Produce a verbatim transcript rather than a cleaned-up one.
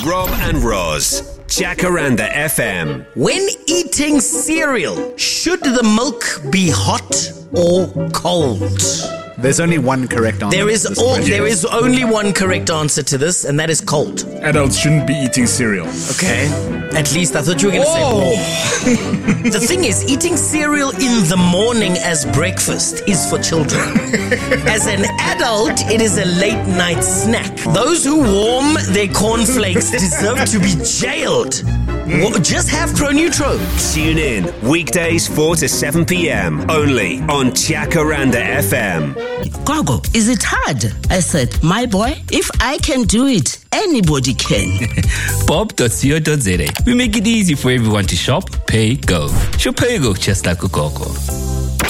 Rob and Roz, Jacaranda F M. When eating cereal, should the milk be hot or cold? There's only one correct answer. There is to this all, question. there is only one correct answer to this, and that is cold. Adults shouldn't be eating cereal. Okay. At least I thought you were going to say warm. The thing is, eating cereal in the morning as breakfast is for children. As an adult, it is a late night snack. Those who warm their cornflakes deserve to be jailed. Wa- Just have Pronutro. Tune in weekdays four to seven p.m. only on Jacaranda F M. Gogo, is it hard? I said, my boy, if I can do it, anybody can. bob dot co dot za. We make it easy for everyone to shop, pay, go. Shop, pay, go, just like a Gogo.